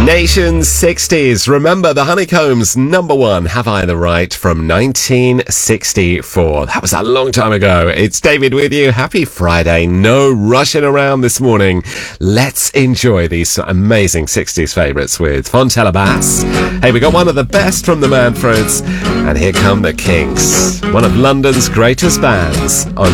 Nation's 60s. Remember the Honeycombs' number one, Have I the Right, from 1964. That was a long time ago. It's David with you. Happy Friday. No rushing around this morning. Let's enjoy these amazing 60s favourites with Fontella Bass. Hey, we got one of the best from the Manfreds, and here come the Kinks, one of London's greatest bands on